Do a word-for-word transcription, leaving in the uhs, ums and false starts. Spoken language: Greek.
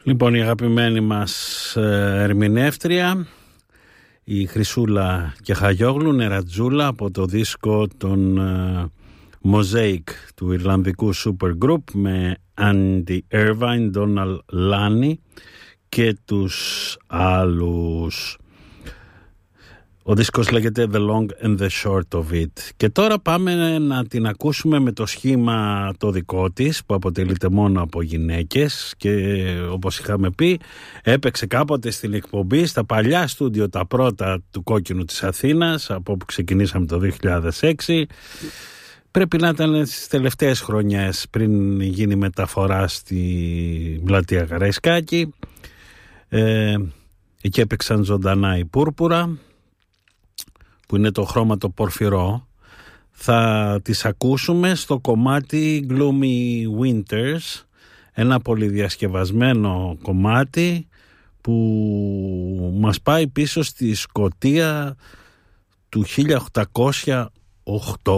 Λοιπόν, η αγαπημένη μας ερμηνεύτρια, η Χρυσούλα Κεχαγιόγλου, Νερατζούλα, από το δίσκο των Mosaic του Ιρλανδικού Supergroup, με Andy Irvine, Donald Lani και τους άλλους. Ο δίσκος λέγεται The Long and the Short of It. Και τώρα πάμε να την ακούσουμε με το σχήμα το δικό της, που αποτελείται μόνο από γυναίκες, και όπως είχαμε πει έπαιξε κάποτε στην εκπομπή στα παλιά στούντιο, τα πρώτα του Κόκκινου της Αθήνας, από όπου ξεκινήσαμε το δύο χιλιάδες έξι. Πρέπει να ήταν στις τελευταίες χρονιές πριν γίνει μεταφορά στη πλατεία Καραϊσκάκη. Ε, εκεί έπαιξαν ζωντανά η Πούρπουρα, που είναι το χρώμα το πορφυρό. Θα τις ακούσουμε στο κομμάτι Gloomy Winters, ένα πολυδιασκευασμένο κομμάτι που μας πάει πίσω στη Σκωτία του χίλια οκτακόσια οκτώ.